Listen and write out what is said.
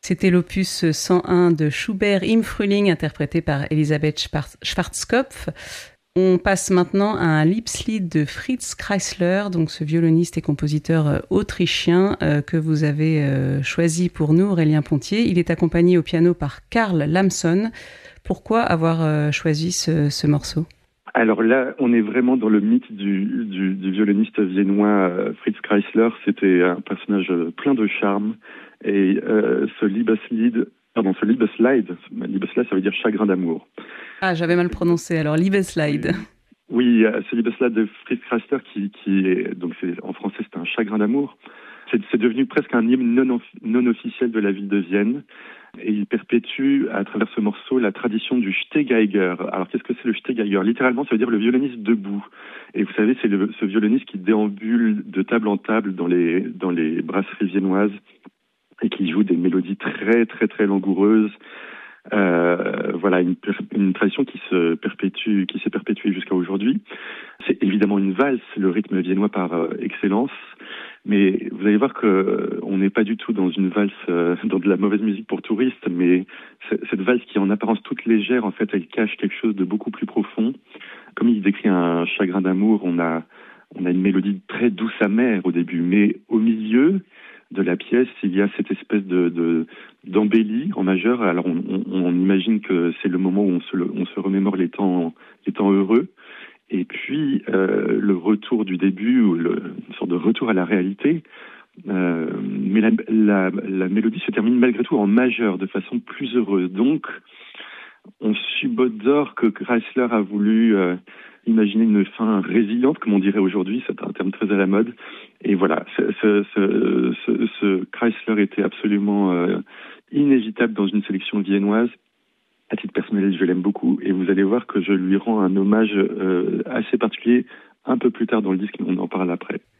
C'était l'opus 101 de Schubert im Frühling, interprété par Elisabeth Schwarzkopf. On passe maintenant à un Liebeslied de Fritz Kreisler, donc ce violoniste et compositeur autrichien que vous avez choisi pour nous, Aurélien Pontier. Il est accompagné au piano par Karl Lamson. Pourquoi avoir choisi ce morceau ? Alors là, on est vraiment dans le mythe du violoniste viennois Fritz Kreisler. C'était un personnage plein de charme. Et ce Liebeslied, ça veut dire chagrin d'amour. Ah, j'avais mal prononcé, alors Liebeslied. Oui, ce Liebeslied de Fritz Kreisler qui est, donc en français c'est un chagrin d'amour. C'est devenu presque un hymne non officiel de la ville de Vienne. Et il perpétue à travers ce morceau la tradition du Stehgeiger. Alors qu'est-ce que c'est le Stehgeiger ? Littéralement, ça veut dire le violoniste debout. Et vous savez, c'est ce violoniste qui déambule de table en table dans les brasseries viennoises et qui joue des mélodies très très très langoureuses. Voilà, une tradition qui s'est perpétuée jusqu'à aujourd'hui. C'est évidemment une valse, le rythme viennois par excellence. Mais vous allez voir que on n'est pas du tout dans une valse, dans de la mauvaise musique pour touristes, mais cette valse qui est en apparence toute légère, en fait, elle cache quelque chose de beaucoup plus profond. Comme il décrit un chagrin d'amour, on a une mélodie très douce amère au début, mais au milieu de la pièce, il y a cette espèce d'embellie en majeur. Alors on imagine que c'est le moment où on se remémore les temps heureux. Et puis le retour du début, ou une sorte de retour à la réalité. Mais la mélodie se termine malgré tout en majeur, de façon plus heureuse. Donc, on subodore que Kreisler a voulu imaginer une fin résiliente, comme on dirait aujourd'hui, c'est un terme très à la mode. Et voilà, ce Kreisler était absolument inévitable dans une sélection viennoise. À titre personnel, je l'aime beaucoup, et vous allez voir que je lui rends un hommage assez particulier un peu plus tard dans le disque, mais on en parle après.